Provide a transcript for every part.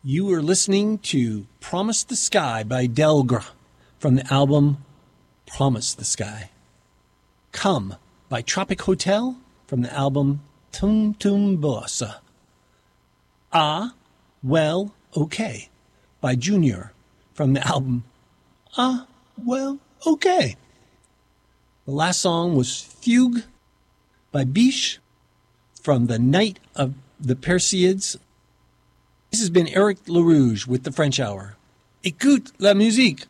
You are listening to Promise the Sky by Delgre from the album Promise the Sky. Come by Tropic Hotel from the album Tum Tum Bossa. Ah, Well, Okay by Junior from the album Ah, Well, Okay. The last song was Fugue by Biche from the Night of the Perseids. This has been Eric LaRouge with the French Hour. Écoute la musique.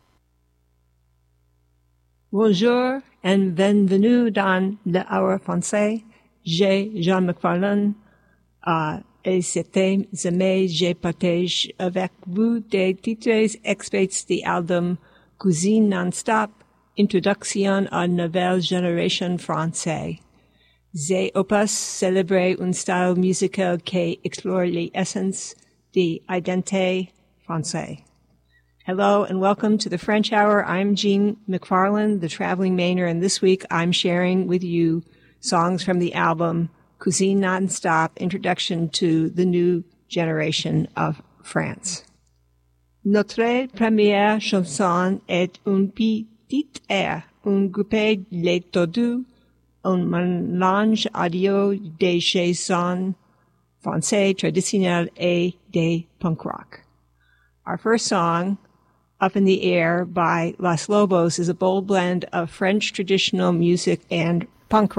Bonjour and bienvenue dans l'Hour français. J'ai Jean McFarlane et c'était aimé. Je partage avec vous des titres extraits de l'album Cuisine Non-Stop, Introduction à une nouvelle génération française. Ces opus célèbrent un style musical qui explore l'essence the identité français. Hello and welcome to the French Hour. I'm Jean McFarlane, the traveling Mainer, and this week I'm sharing with you songs from the album Cuisine Non-Stop, Introduction to the New Generation of France. Notre première chanson est un petit air, un groupe Les Tordus, un mélange audio des chansons français traditionnel et de punk rock. Our first song, Up in the Air by Los Lobos, is a bold blend of French traditional music and punk rock.